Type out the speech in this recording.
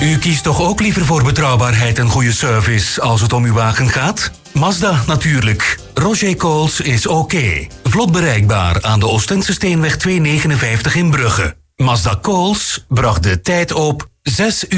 U kiest toch ook liever voor betrouwbaarheid en goede service als het om uw wagen gaat? Mazda natuurlijk. Roger Coles is oké. Vlot bereikbaar aan de Oostense Steenweg 259 in Brugge. Mazda Coles bracht de tijd op 6 uur.